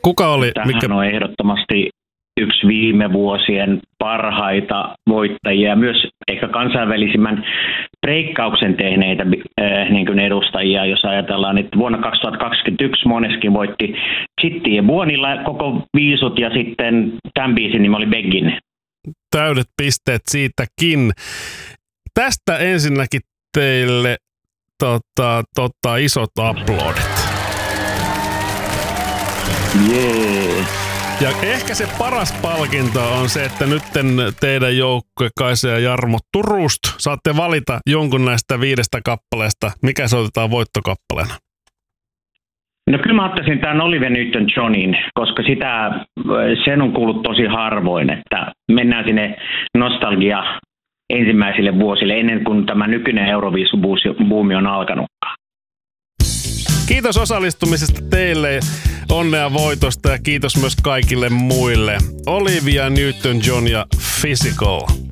Kuka oli? Tämähän on ehdottomasti yksi viime vuosien parhaita voittajia, myös ehkä kansainvälisimmän breikkauksen tehneitä niin kuin edustajia, jos ajatellaan, että vuonna 2021 Moneskin voitti Chitty ja Buonilla koko viisut, ja sitten tämän biisin nimi oli Beggin. Täydet pisteet siitäkin. Tästä ensinnäkin teille isot aplodit. Jee. Ja ehkä se paras palkinto on se, että nyt teidän joukkue Kaisa ja Jarmo Turusta saatte valita jonkun näistä 5 kappaleesta. Mikä se otetaan voittokappaleena? No kyllä mä ottaisin tämän Olivia Newton-Johnin, koska sen on kuullut tosi harvoin, että mennään sinne nostalgia ensimmäisille vuosille ennen kuin tämä nykyinen Euroviisubuumi on alkanutkaan. Kiitos osallistumisesta teille, onnea voitosta ja kiitos myös kaikille muille. Olivia Newton-John ja Physical.